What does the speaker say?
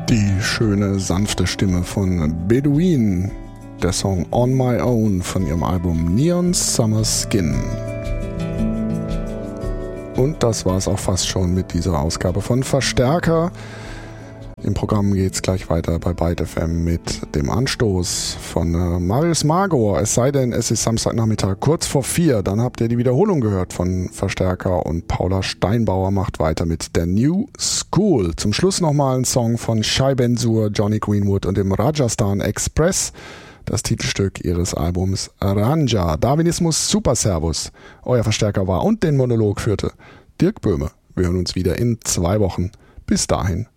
Die schöne, sanfte Stimme von Bedouin, der Song On My Own von ihrem Album Neon Summer Skin. Und das war es auch fast schon mit dieser Ausgabe von Verstärker. Im Programm geht es gleich weiter bei Byte FM mit dem Anstoß von Marius Magor. Es sei denn, es ist Samstagnachmittag kurz vor 4. Dann habt ihr die Wiederholung gehört von Verstärker und Paula Steinbauer macht weiter mit der New School. Zum Schluss nochmal ein Song von Shai Ben-Zur, Johnny Greenwood und dem Rajasthan Express. Das Titelstück ihres Albums Ranja. Darwinismus Super Servus. Euer Verstärker war und den Monolog führte Dirk Böhme. Wir hören uns wieder in 2 Wochen. Bis dahin.